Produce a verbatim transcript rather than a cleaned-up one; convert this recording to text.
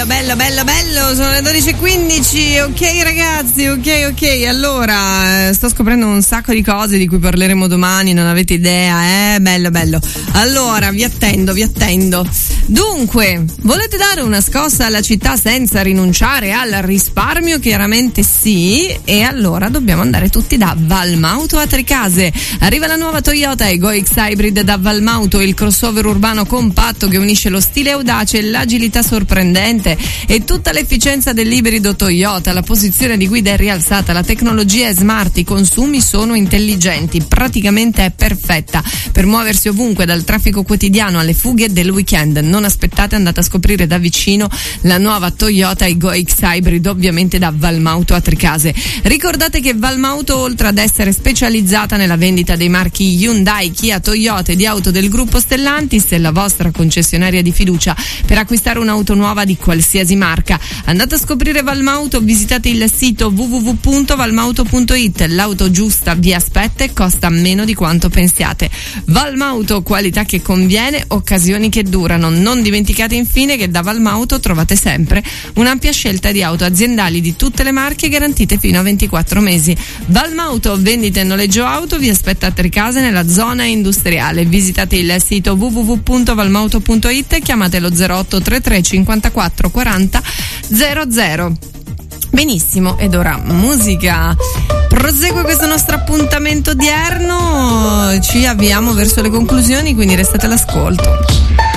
Bello, bello, bello, sono le dodici e quindici, ok ragazzi, ok, ok, allora, sto scoprendo un sacco di cose di cui parleremo domani, non avete idea, eh, bello, bello, allora, vi attendo, vi attendo. Dunque, volete dare una scossa alla città senza rinunciare al risparmio? Chiaramente sì, e allora dobbiamo andare tutti da Valmauto a Tricase. Arriva la nuova Toyota Ego X Hybrid da Valmauto, il crossover urbano compatto che unisce lo stile audace e l'agilità sorprendente e tutta l'efficienza dell'ibrido Toyota. La posizione di guida è rialzata, la tecnologia è smart, i consumi sono intelligenti, praticamente è perfetta per muoversi ovunque, dal traffico quotidiano alle fughe del weekend. Non aspettate, andate a scoprire da vicino la nuova Toyota Ego X Hybrid, ovviamente da Valmauto a Tricase. Ricordate che Valmauto, oltre ad essere specializzata nella vendita dei marchi Hyundai, Kia, Toyota e di auto del gruppo Stellantis, è la vostra concessionaria di fiducia per acquistare un'auto nuova di qualsiasi marca. Andate a scoprire Valmauto, visitate il sito w w w punto valmauto punto i t. L'auto giusta vi aspetta e costa meno di quanto pensiate. Valmauto, qualità che conviene, occasioni che durano. Non dimenticate infine che da Valmauto trovate sempre un'ampia scelta di auto aziendali di tutte le marche garantite fino a ventiquattro mesi. Valmauto, vendita e noleggio auto, vi aspetta a Tricase nella zona industriale. Visitate il sito w w w punto valmauto punto i t e chiamate lo zero otto tre tre cinquantaquattro quaranta zero zero. Benissimo, ed ora musica. Prosegue questo nostro appuntamento odierno, ci avviamo verso le conclusioni, quindi restate all'ascolto.